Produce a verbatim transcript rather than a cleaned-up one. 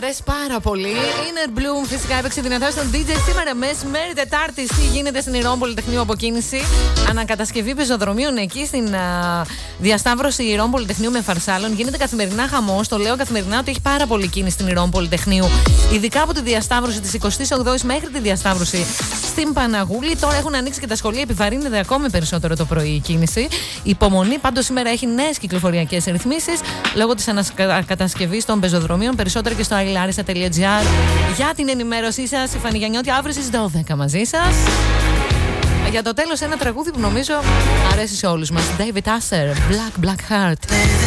αρέσει πάρα πολύ. Inner Bloom φυσικά έπαιξε δυνατά στον ντι τζέι σήμερα μεσημέρι Τετάρτη. Τι γίνεται στην Ηρών Πολυτεχνείου Αποκίνηση. Ανακατασκευή πεζοδρομίων εκεί στην α, διασταύρωση Ηρών Πολυτεχνείου με Φαρσάλων. Γίνεται καθημερινά χαμός. Το λέω καθημερινά ότι έχει πάρα πολύ κίνηση στην Ηρών Πολυτεχνείου. Ειδικά από τη διασταύρωση τη εικοστής όγδοης μέχρι τη διασταύρωση στην Παναγούλη. Τώρα έχουν ανοίξει και τα σχολεία. Επιβαρύνεται ακόμη περισσότερο το πρωί η κίνηση. Υπομονή. Πάντως σήμερα έχει νέες κυκλοφοριακές ρυθμίσεις λόγω της ανακατασκευής των πεζοδρομίων. Περισσότερο και στο aillarisa τελεία gr για την ενημέρωσή σας. Η Φανή Γιαννιώτη αύριο στις δώδεκα μαζί σας. Για το τέλος ένα τραγούδι που νομίζω αρέσει σε όλους μας. David Asher, Black Black Heart.